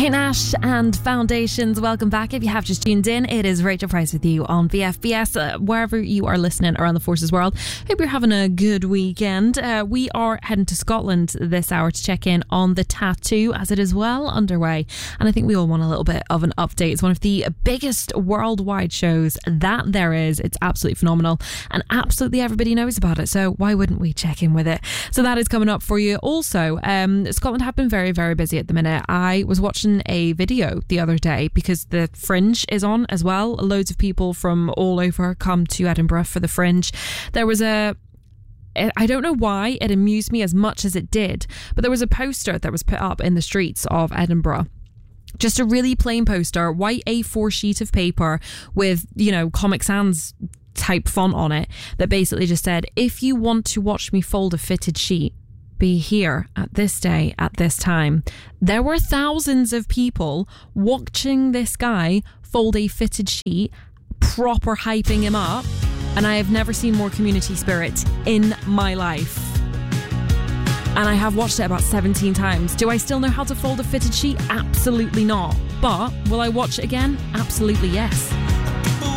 Kate Nash and Foundations, welcome back. If you have just tuned in, it is Rachel Price with you on VFBS, wherever you are listening around the Forces world. Hope you're having a good weekend. We are heading to Scotland this hour to check in on the tattoo, as it is well underway, and I think we all want a little bit of an update. It's one of the biggest worldwide shows that there is. It's absolutely phenomenal and absolutely everybody knows about it, so why wouldn't we check in with it? So that is coming up for you. Also, Scotland have been very, very busy at the minute. I was watching a video the other day because the Fringe is on as well. Loads of people from all over come to Edinburgh for the Fringe. There was I don't know why it amused me as much as it did, but there was a poster that was put up in the streets of Edinburgh. Just a really plain poster, white A4 sheet of paper with, Comic Sans type font on it that basically just said, if you want to watch me fold a fitted sheet, be here at this day at this time. There were thousands of people watching this guy fold a fitted sheet, proper hyping him up, and I have never seen more community spirit in my life. And I have watched it about 17 times. Do I still know how to fold a fitted sheet? Absolutely not. But will I watch it again? Absolutely yes.